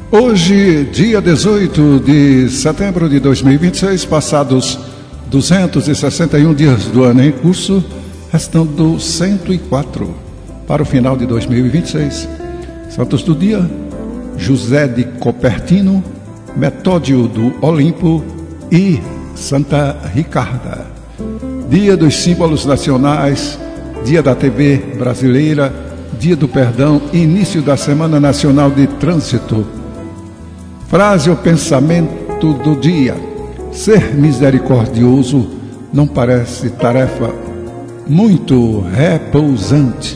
Hoje, dia 18 de setembro de 2026, passados 261 dias do ano em curso, restando 104 para o final de 2026. Santos do dia: José de Copertino, Metódio do Olimpo e Santa Ricarda. Dia dos símbolos nacionais, dia da TV brasileira, dia do perdão e início da Semana Nacional de Trânsito. Frase ou pensamento do dia: ser misericordioso não parece tarefa muito repousante.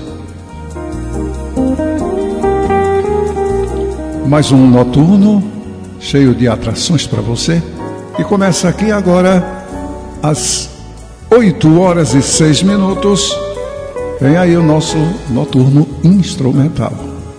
Mais um noturno cheio de atrações para você, que começa aqui agora às 8h06. Vem aí o nosso noturno instrumental.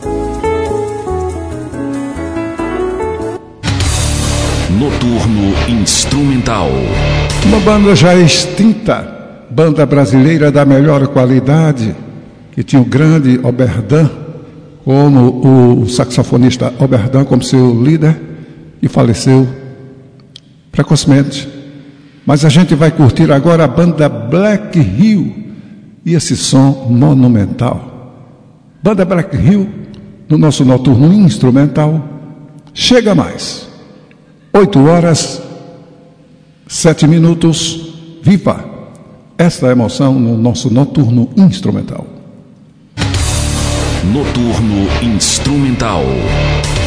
Noturno instrumental. Uma banda já extinta, banda brasileira da melhor qualidade, que tinha o grande Oberdan como o saxofonista Oberdan como seu líder, e faleceu precocemente. Mas a gente vai curtir agora a banda Black Hill e esse som monumental. Banda Black Hill no nosso noturno instrumental. Chega mais. 8h07. Viva esta emoção no nosso noturno instrumental. Noturno instrumental.